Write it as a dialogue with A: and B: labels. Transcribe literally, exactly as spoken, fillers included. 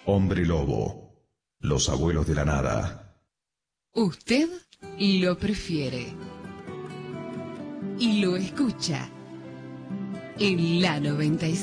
A: Hombre Lobo, Los Abuelos de la Nada.
B: Usted lo prefiere y lo escucha en la noventa y